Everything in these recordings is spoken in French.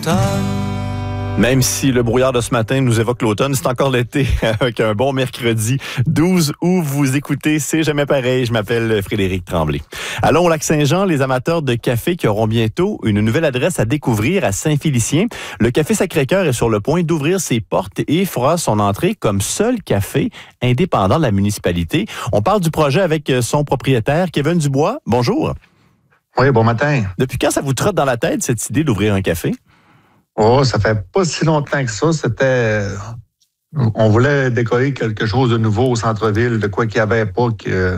Même si le brouillard de ce matin nous évoque l'automne, c'est encore l'été avec un bon mercredi 12 août. Vous écoutez C'est jamais pareil. Je m'appelle Frédéric Tremblay. Allons au Lac-Saint-Jean, les amateurs de café qui auront bientôt une nouvelle adresse à découvrir à Saint-Félicien. Le Café Sacré-Cœur est sur le point d'ouvrir ses portes et fera son entrée comme seul café indépendant de la municipalité. On parle du projet avec son propriétaire, Kevin Dubois. Bonjour. Oui, bon matin. Depuis quand ça vous trotte dans la tête, cette idée d'ouvrir un café? Oh, ça fait pas si longtemps que ça. On voulait décoller quelque chose de nouveau au centre-ville, de quoi qu'il n'y avait pas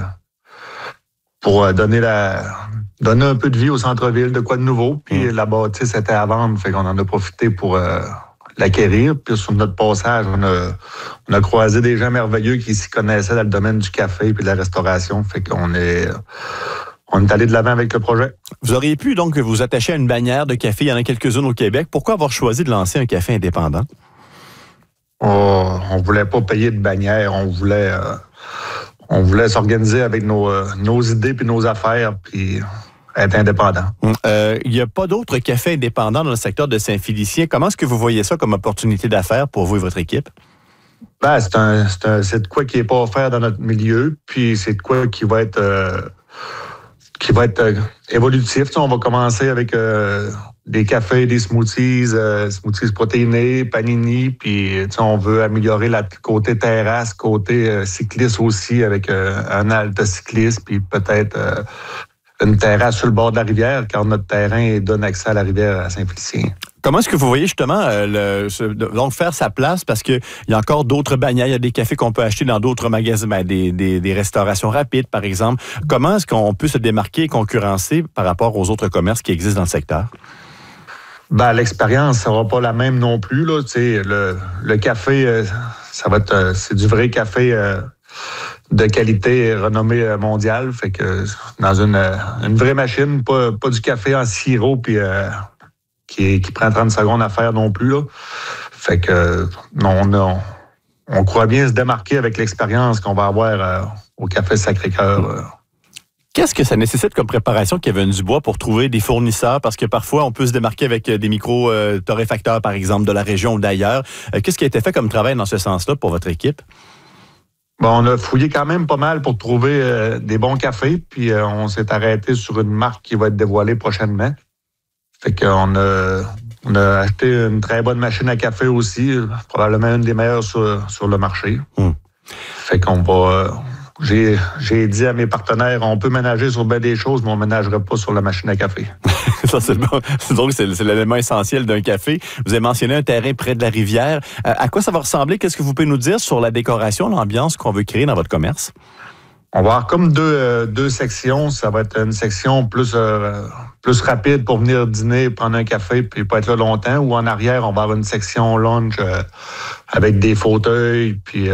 pour donner un peu de vie au centre-ville, de quoi de nouveau. Puis la bâtisse était à vendre, fait qu'on en a profité pour l'acquérir. Puis sur notre passage, on a croisé des gens merveilleux qui s'y connaissaient dans le domaine du café et de la restauration. Fait qu'on est allé de l'avant avec le projet. Vous auriez pu donc vous attacher à une bannière de café. Il y en a quelques-unes au Québec. Pourquoi avoir choisi de lancer un café indépendant? On voulait pas payer de bannière. On voulait s'organiser avec nos idées puis nos affaires puis être indépendant. Il n'y a pas d'autres cafés indépendants dans le secteur de Saint-Félicien. Comment est-ce que vous voyez ça comme opportunité d'affaires pour vous et votre équipe? Ben, c'est de quoi qui n'est pas offert dans notre milieu, puis c'est de quoi qui va être évolutif. On va commencer avec des cafés, des smoothies protéinés, panini, puis on veut améliorer le côté terrasse, côté cycliste aussi, avec un halte cycliste, puis peut-être une terrasse sur le bord de la rivière, car notre terrain donne accès à la rivière à Saint-Félicien. Comment est-ce que vous voyez justement donc faire sa place? Parce qu'il y a encore d'autres bannières, il y a des cafés qu'on peut acheter dans d'autres magasins, des restaurations rapides, par exemple. Comment est-ce qu'on peut se démarquer et concurrencer par rapport aux autres commerces qui existent dans le secteur? Ben, l'expérience sera pas la même non plus, là. Le café, c'est du vrai café de qualité renommée mondiale. Fait que dans une vraie machine, pas du café en sirop puis qui prend 30 secondes à faire non plus, là. Fait que on croit bien se démarquer avec l'expérience qu'on va avoir au Café Sacré-Cœur. Qu'est-ce que ça nécessite comme préparation, Kevin Dubois, pour trouver des fournisseurs? Parce que parfois, on peut se démarquer avec des micro-torréfacteurs, par exemple, de la région ou d'ailleurs. Qu'est-ce qui a été fait comme travail dans ce sens-là pour votre équipe? Bon, on a fouillé quand même pas mal pour trouver des bons cafés, puis on s'est arrêté sur une marque qui va être dévoilée prochainement. Fait qu'on a acheté une très bonne machine à café aussi, probablement une des meilleures sur le marché. Fait qu'on va... J'ai dit à mes partenaires, on peut ménager sur bien des choses, mais on ne ménagerait pas sur la machine à café. Ça, c'est bon. Donc, c'est l'élément essentiel d'un café. Vous avez mentionné un terrain près de la rivière. À quoi ça va ressembler? Qu'est-ce que vous pouvez nous dire sur la décoration, l'ambiance qu'on veut créer dans votre commerce? On va avoir comme deux sections. Ça va être une section plus rapide pour venir dîner, prendre un café puis pas être là longtemps. Ou en arrière, on va avoir une section lunch avec des fauteuils puis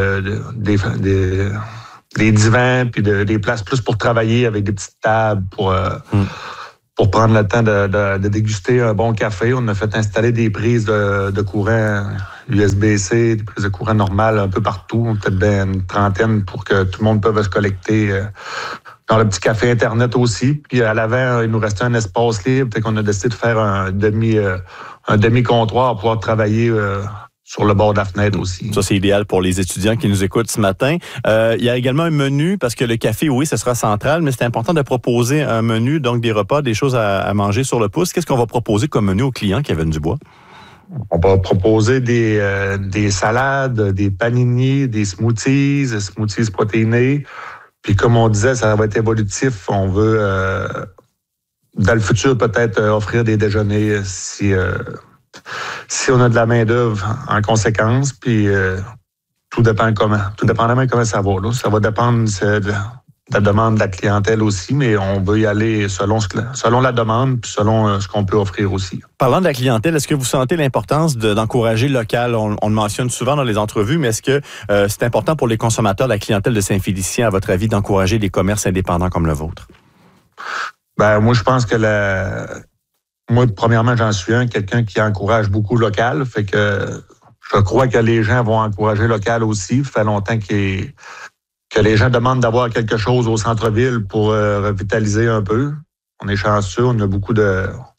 des divans puis des places plus pour travailler avec des petites tables pour prendre le temps de déguster un bon café. On a fait installer des prises de courant USB-C, des prises de courant normales un peu partout, peut-être une trentaine pour que tout le monde puisse se connecter dans le petit café Internet aussi. Puis à l'avant, il nous restait un espace libre, peut-être qu'on a décidé de faire un demi-comptoir pour pouvoir travailler sur le bord de la fenêtre aussi. Ça, c'est idéal pour les étudiants qui nous écoutent ce matin. Il y a également un menu, parce que le café, oui, ce sera central, mais c'est important de proposer un menu, donc des repas, des choses à manger sur le pouce. Qu'est-ce qu'on va proposer comme menu aux clients, Kevin Dubois? On va proposer des salades, des panini, des smoothies protéinés. Puis comme on disait, ça va être évolutif. On veut, dans le futur, peut-être offrir des déjeuners si on a de la main-d'œuvre en conséquence, puis tout dépendamment comment ça va. Là. Ça va dépendre de la demande de la clientèle aussi, mais on veut y aller selon la demande, puis selon ce qu'on peut offrir aussi. Parlant de la clientèle, est-ce que vous sentez l'importance d'encourager local? On le mentionne souvent dans les entrevues, mais est-ce que c'est important pour les consommateurs, la clientèle de Saint-Félicien, à votre avis, d'encourager les commerces indépendants comme le vôtre? Ben moi, je pense que moi, premièrement, j'en suis quelqu'un qui encourage beaucoup local. Fait que je crois que les gens vont encourager local aussi. Ça fait longtemps que les gens demandent d'avoir quelque chose au centre-ville pour revitaliser un peu. On est chanceux, on a beaucoup de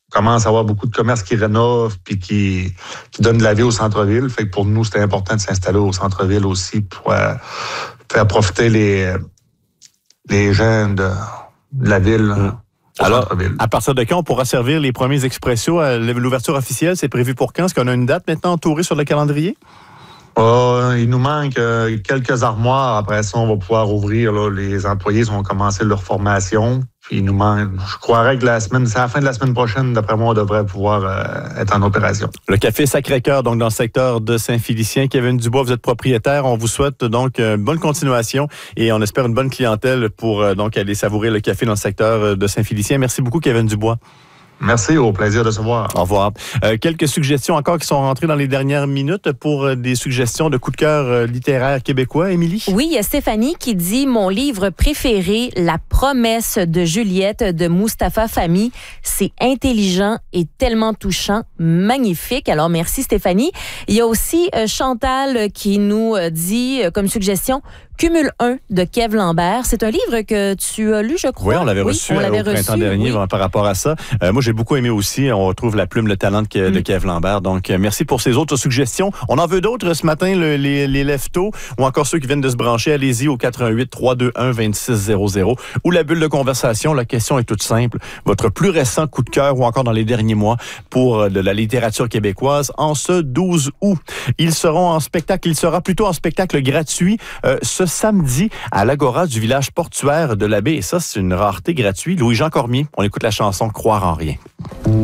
commence à avoir beaucoup de commerces qui rénovent puis qui donnent de la vie au centre-ville. Fait que pour nous, c'était important de s'installer au centre-ville aussi pour faire profiter les gens de la ville. Alors, à partir de quand on pourra servir les premiers expressos? L'ouverture officielle, c'est prévu pour quand? Est-ce qu'on a une date maintenant entourée sur le calendrier? Il nous manque quelques armoires. Après ça, on va pouvoir ouvrir. Là, les employés vont commencer leur formation. Puis il nous manque, je croirais que c'est à la fin de la semaine prochaine, d'après moi, on devrait pouvoir être en opération. Le Café Sacré-Cœur, donc dans le secteur de Saint-Félicien. Kevin Dubois, vous êtes propriétaire. On vous souhaite donc une bonne continuation et on espère une bonne clientèle pour donc aller savourer le café dans le secteur de Saint-Félicien. Merci beaucoup, Kevin Dubois. Merci, au plaisir de se voir. Au revoir. Quelques suggestions encore qui sont rentrées dans les dernières minutes pour des suggestions de coups de cœur littéraires québécois. Émilie? Oui, il y a Stéphanie qui dit « Mon livre préféré, La promesse de Juliette de Mustapha Fahmy. C'est intelligent et tellement touchant. Magnifique. » Alors, merci Stéphanie. Il y a aussi Chantal qui nous dit comme suggestion Cumul 1 de Kev Lambert. C'est un livre que tu as lu, je crois. Oui, on l'avait reçu au printemps dernier par rapport à ça. Moi, j'ai beaucoup aimé aussi. On retrouve la plume, le talent de Kev Lambert. Donc, merci pour ces autres suggestions. On en veut d'autres ce matin, les lève-tôt, ou encore ceux qui viennent de se brancher. Allez-y au 88-321-2600 ou la bulle de conversation. La question est toute simple. Votre plus récent coup de cœur ou encore dans les derniers mois pour de la littérature québécoise en ce 12 août. Ils seront en spectacle. Il sera plutôt en spectacle gratuit ce samedi à l'Agora du village portuaire de la Baie. Et ça, c'est une rareté gratuite. Louis-Jean Cormier, on écoute la chanson « Croire en rien ».